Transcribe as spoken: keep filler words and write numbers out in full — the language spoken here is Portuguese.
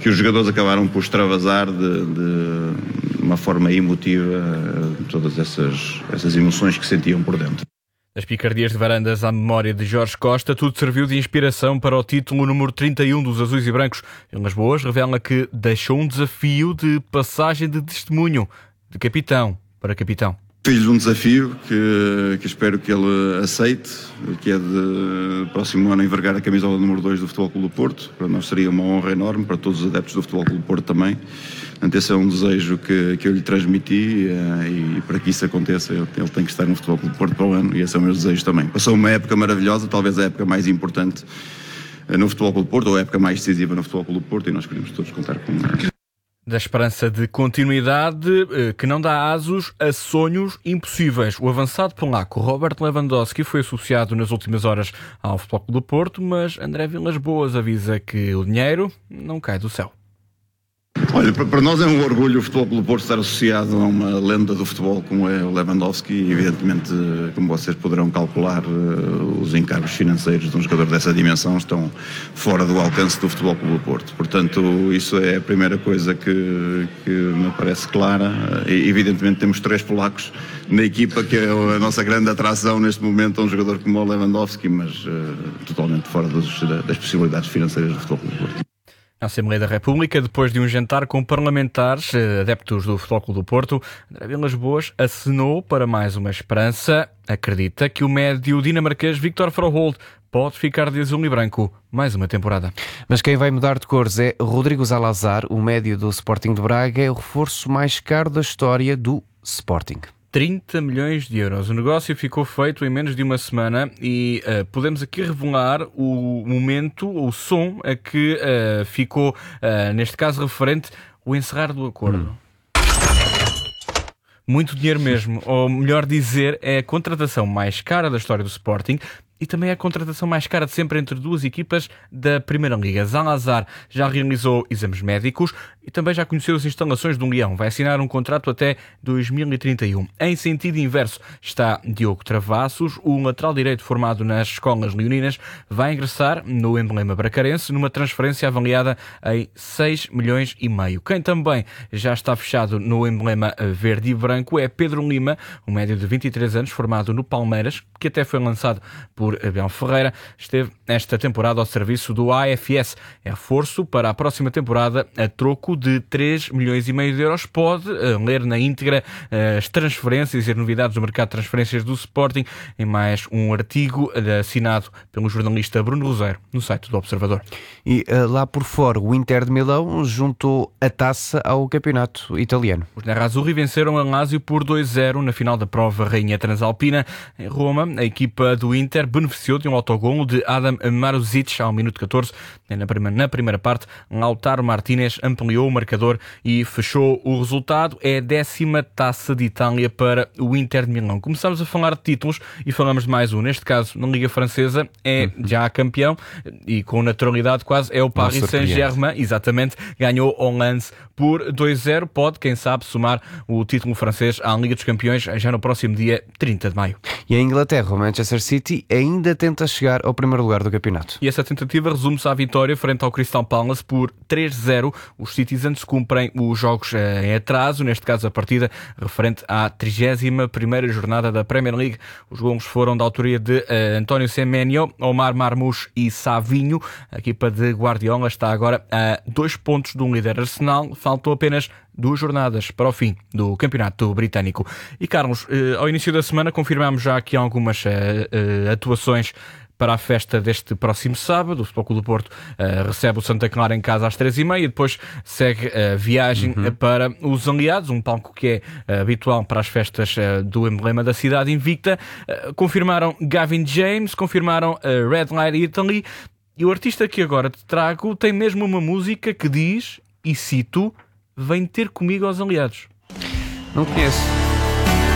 que os jogadores acabaram por extravasar de, de uma forma emotiva todas essas, essas emoções que sentiam por dentro. Das picardias de Varandas à memória de Jorge Costa, tudo serviu de inspiração para o título número trinta e um dos Azuis e Brancos. Vilas Boas revela que deixou um desafio de passagem de testemunho, de capitão para capitão. Fiz um desafio que, que espero que ele aceite, que é de próximo ano envergar a camisola número dois do Futebol Clube do Porto. Para nós seria uma honra enorme, para todos os adeptos do Futebol Clube do Porto também. Portanto, esse é um desejo que, que eu lhe transmiti e, e para que isso aconteça ele, ele tem que estar no Futebol Clube do Porto para o ano e esse é o meu desejo também. Passou uma época maravilhosa, talvez a época mais importante no Futebol Clube do Porto, ou a época mais decisiva no Futebol Clube do Porto, e nós queremos todos contar com ele. Da esperança de continuidade que não dá asos a sonhos impossíveis. O avançado polaco Robert Lewandowski foi associado nas últimas horas ao Futebol Clube do Porto, mas André Vilas Boas avisa que o dinheiro não cai do céu. Olha, para nós é um orgulho o Futebol Clube do Porto estar associado a uma lenda do futebol como é o Lewandowski e evidentemente, como vocês poderão calcular, os encargos financeiros de um jogador dessa dimensão estão fora do alcance do Futebol Clube do Porto. Portanto, isso é a primeira coisa que, que me parece clara. E, evidentemente temos três polacos na equipa, que é a nossa grande atração neste momento a um jogador como o Lewandowski, mas uh, totalmente fora dos, das possibilidades financeiras do Futebol Clube do Porto. Na Assembleia da República, depois de um jantar com parlamentares adeptos do Futebol Clube do Porto, André Vilas Boas acenou para mais uma esperança. Acredita que o médio dinamarquês Victor Froholt pode ficar de azul e branco mais uma temporada. Mas quem vai mudar de cores é Rodrigo Zalazar, o médio do Sporting de Braga, é o reforço mais caro da história do Sporting. trinta milhões de euros. O negócio ficou feito em menos de uma semana e uh, podemos aqui revelar o momento, o som a que uh, ficou, uh, neste caso referente, o encerrar do acordo. Hum. Muito dinheiro mesmo, ou melhor dizer, é a contratação mais cara da história do Sporting e também é a contratação mais cara de sempre entre duas equipas da Primeira Liga. Zalazar já realizou exames médicos e também já conheceu as instalações do Leão. Vai assinar um contrato até dois mil e trinta e um. Em sentido inverso está Diogo Travassos, o lateral direito formado nas escolas leoninas, vai ingressar no emblema bracarense numa transferência avaliada em seis milhões e meio. Quem também já está fechado no emblema verde e branco é Pedro Lima, um médio de vinte e três anos formado no Palmeiras, que até foi lançado por Abel Ferreira, esteve esta temporada ao serviço do A F S. É reforço para a próxima temporada a troco de três milhões e meio de euros. Pode uh, ler na íntegra uh, as transferências e as novidades do mercado de transferências do Sporting em mais um artigo uh, assinado pelo jornalista Bruno Roseiro no site do Observador. E uh, lá por fora, o Inter de Milão juntou a taça ao campeonato italiano. Os Nerazzurri venceram a Lazio por dois a zero na final da prova Rainha Transalpina. Em Roma, a equipa do Inter beneficiou de um autogolo de Adam Maruzic ao minuto catorze. Na primeira, na primeira parte, Lautaro Martínez ampliou o marcador e fechou o resultado. É a décima taça de Itália para o Inter de Milão. Começamos a falar de títulos e falamos de mais um. Neste caso, na Liga Francesa, é já campeão e com naturalidade quase é o Paris Saint-Germain. Exatamente, ganhou ao Lens por dois a zero. Pode, quem sabe, somar o título francês à Liga dos Campeões já no próximo dia trinta de maio. E a Inglaterra, o Manchester City ainda tenta chegar ao primeiro lugar do campeonato. E essa tentativa resume-se à vitória frente ao Crystal Palace por três a zero. Os Citizens cumprem os jogos em atraso, neste caso a partida referente à trigésima primeira jornada da Premier League. Os golos foram da autoria de uh, António Semenyo, Omar Marmoush e Savinho. A equipa de Guardiola está agora a dois pontos do líder Arsenal. Faltam apenas duas jornadas para o fim do campeonato britânico. E Carlos, eh, ao início da semana confirmámos já aqui algumas eh, eh, atuações para a festa deste próximo sábado. O Futebol Clube do Porto uh, recebe o Santa Clara em casa às três e meia e depois segue a viagem uhum. para os Aliados, um palco que é uh, habitual para as festas uh, do emblema da cidade invicta. Uh, confirmaram Gavin James, confirmaram uh, Red Light Italy e o artista que agora te trago tem mesmo uma música que diz, e cito, "Vem ter comigo aos Aliados". Não conheço.